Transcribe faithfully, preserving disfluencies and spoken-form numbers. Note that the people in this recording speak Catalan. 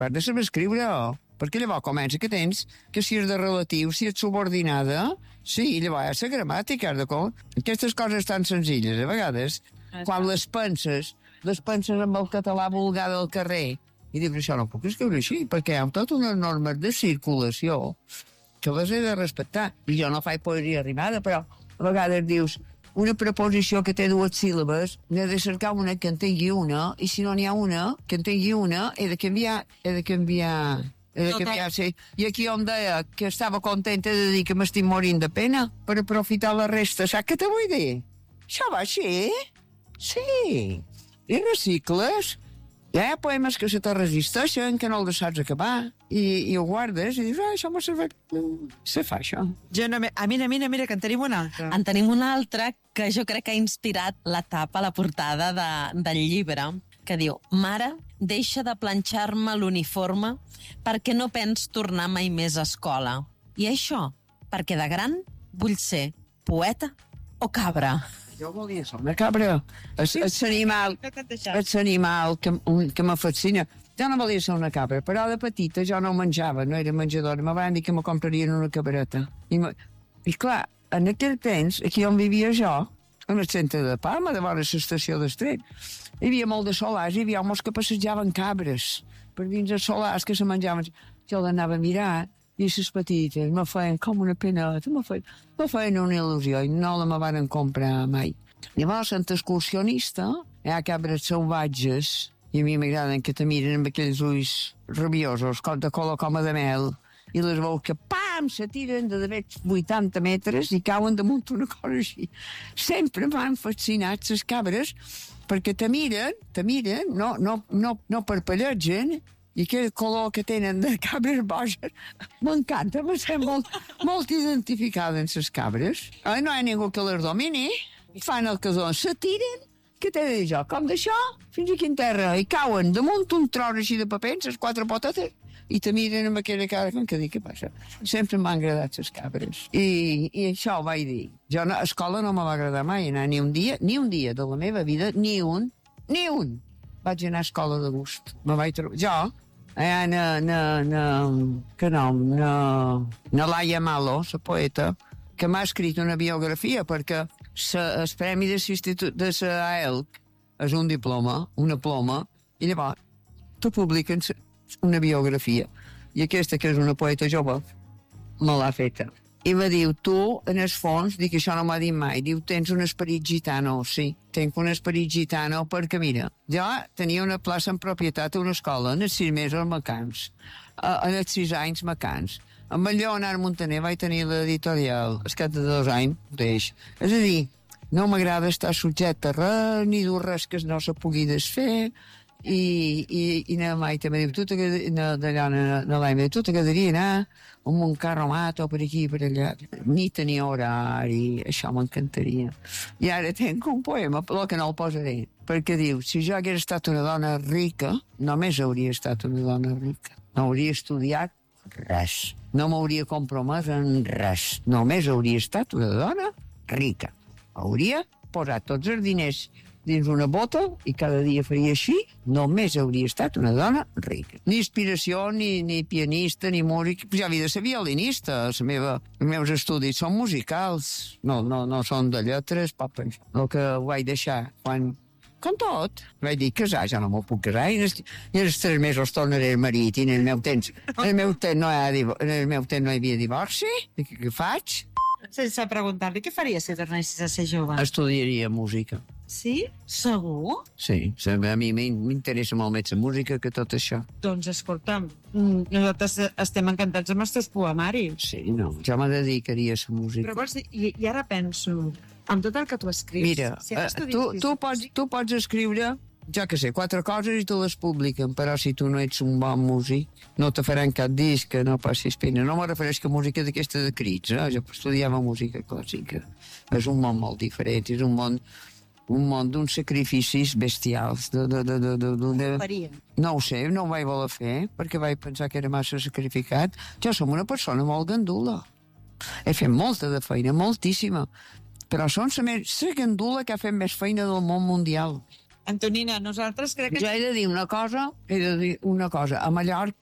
Has de saber escriure, perquè llavors comença que tens que si és de relatiu, si ets subordinada, sí, i llavors la gramàtica, has de com... Aquestes coses tan senzilles, a vegades, quan les penses, les penses amb el català vulgar del carrer, i dius, això no puc escriure així, perquè hi ha totes unes normes de circulació que les he de respectar. I jo no faig poesia rimada, però a vegades dius, una preposició que té dues síl·labes, n'he de cercar una que en tingui una, i si no n'hi ha una que en tingui una, he de canviar, he de canviar... He de canviar, sí. I aquí on deia que estava contenta de dir que m'estic morint de pena per aprofitar la resta, saps què te vull dir? Això va així? Sí. I recicles. Hi ha poemes que se te resisteixen, que no el saps acabar, i, i ho guardes, i dius, ah, això m'ha servit, se fa això. Jo no, ah, mira, mira, mira, que en tenim un altre. En tenim un altre que jo crec que ha inspirat la tapa, la portada de, del llibre, que diu, mare, deixa de planxar-me l'uniforme perquè no pens tornar mai més a escola. I això, perquè de gran vull ser poeta o cabra. Jo volia ser una cabra. És l'animal que, que me fascina. Jo no volia ser una cabra, però de petita jo no menjava, no era menjadora. Me van dir que me comprarien una cabreta. I, me... I clar, en aquell temps, aquí on vivia jo, en el centre de Palma, de vora l'estació d'Estret, hi havia molt de solars, hi havia homes que passejaven cabres per dins els solars que se menjaven. Jo l'anava a mirar, i les petites me feien com una peneta, me feien, me feien una il·lusió i no la me van comprar mai. Llavors, en excursionista, hi ha cabres salvatges i a mi m'agraden que te miren amb aquells ulls rabiosos, de color com a de mel, i les veus que, pam, se tiren de d'haver vuitanta metres i cauen damunt una cosa així. Sempre m'han fascinat les cabres perquè te miren, te miren, no, no, no, no parpellegen, i aquell color que tenen de cabres boges m'encanta, me sembla molt, molt identificada en les cabres. Eh, no hi ha ningú que les domini, fan el casó, se tiren, què t'he de dir jo, com d'això, fins aquí en terra, i cauen damunt un tros així de paper, les quatre potetes, i te miren amb aquella cara, com que dir, què passa? Sempre m'han agradat les cabres. I, i això ho vaig dir. Jo a escola no me va agradar mai anar ni un dia, ni un dia de la meva vida, ni un, ni un. Vaig anar a escola de gust. Me vaig trobar... Jo, eh, na, na, na, que nom, na, na Laia Malo, la poeta, que m'ha escrit una biografia, perquè sa, el premi de l'institut de la A E L C és un diploma, una ploma, i llavors t'ho publiquen una biografia. I aquesta, que és una poeta jove, me l'ha feta. I me diu, tu, en el fons, dic, això no m'ha dit mai, diu, tens un esperit gitano. Sí, tenc un esperit gitano perquè, mira, jo tenia una plaça en propietat a una escola, en els sis mesos mecans, en els sis anys mecans. Amb el Lleonard Montaner vaig tenir l'editorial, al cap de dos anys, deix. És a dir, no m'agrada estar subjecte a res, ni dur res que no se pugui desfer, i, i, i na Maite me diu, tu d'allà, na l'Aima, tu t'agradaria anar amb un carromato per aquí, per allà. Ni tenia horari, això m'encantaria. I ara tenc un poema, però que no el posaré, perquè diu, si jo hagués estat una dona rica, només hauria estat una dona rica. No hauria estudiat res. No m'hauria compromès en res. Només hauria estat una dona rica. Hauria posat tots els diners dins una bota i cada dia faria així, només hauria estat una dona rica. Ni inspiració, ni, ni pianista, ni músic. Ja havia de ser violinista. La meva, els meus estudis són musicals, no, no, no són de lletres, papa. El que ho vaig deixar quan... Com tot. Vaig dir, casar, ja no m'ho puc casar, i en els, i en els tres mesos tornaré el marit, i en el meu temps, en el meu temps no hi, ha, en el meu temps no hi havia divorci, i què, què faig? Sense preguntar-li, què faries si tornessis a ser jove? Estudiaria música. Sí? Segur? Sí, a mi m'interessa molt més la música que tot això. Doncs escolta'm, nosaltres estem encantats amb els teus poemaris. Sí, no, jo me dedicaria a la música. Però vols dir, i, i ara penso, amb tot el que tu escrius... Mira, si uh, tu, tu, pots, tu pots escriure, jo que sé, quatre coses i te les publiquen, però si tu no ets un bon músic, no te faran cap disc, no passis pena. No me refereix que música d'aquesta de crits, eh? Jo estudiava música clàssica. És un món molt diferent, és un món... un món d'uns sacrificis bestials. De, de, de, de, de, de, de... No ho sé, no ho vaig voler fer, perquè vaig pensar que era massa sacrificat. Jo som una persona molt gandula. He fet molta de feina, moltíssima. Però som la, més, la gandula que ha fet més feina del món mundial. Antonina, nosaltres crec que... Jo he de dir una cosa, he de dir una cosa. A Mallorca